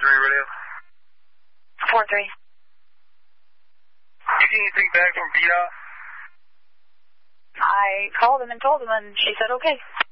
radio? 4-3. You get anything back from VDOT? I called him and told him, and she said okay.